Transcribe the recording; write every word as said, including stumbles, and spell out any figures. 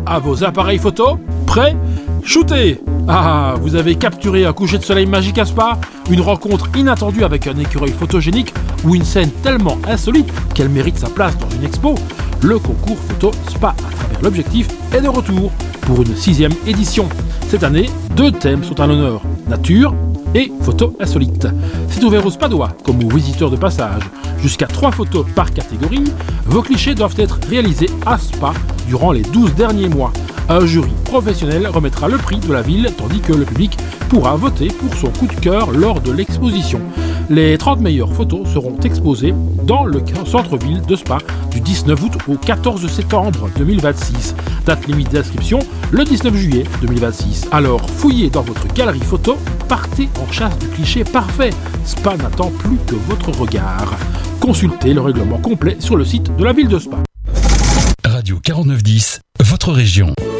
à vos appareils photo. Prêt ? Shootez ! Ah, vous avez capturé un coucher de soleil magique à Spa, une rencontre inattendue avec un écureuil photogénique ou une scène tellement insolite qu'elle mérite sa place dans une expo. Le concours photo Spa à travers l'objectif est de retour pour une sixième édition. Cette année, deux thèmes sont à l'honneur, nature et photos insolites. C'est ouvert aux Spadois comme aux visiteurs de passage. Jusqu'à trois photos par catégorie, vos clichés doivent être réalisés à Spa durant les douze derniers mois. Un jury professionnel remettra le prix de la ville tandis que le public pourra voter pour son coup de cœur lors de l'exposition. Les trente meilleures photos seront exposées dans le centre-ville de Spa du dix-neuf août au quatorze septembre deux mille vingt-six. Date limite d'inscription le dix-neuf juillet deux mille vingt-six. Alors fouillez dans votre galerie photo, partez en chasse du cliché parfait. Spa n'attend plus que votre regard. Consultez le règlement complet sur le site de la ville de Spa. Radio quarante-neuf dix, votre région.